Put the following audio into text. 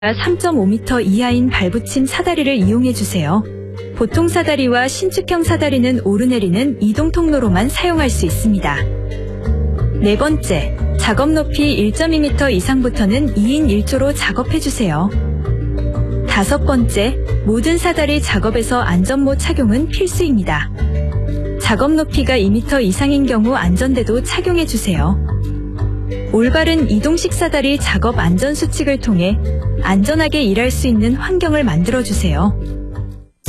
3.5m 이하인 발붙임 사다리를 이용해주세요. 보통 사다리와 신축형 사다리는 오르내리는 이동 통로로만 사용할 수 있습니다. 네 번째, 작업 높이 1.2m 이상부터는 2인 1조로 작업해주세요. 다섯 번째, 모든 사다리 작업에서 안전모 착용은 필수입니다. 작업 높이가 2m 이상인 경우 안전대도 착용해주세요. 올바른 이동식 사다리 작업 안전수칙을 통해 안전하게 일할 수 있는 환경을 만들어주세요.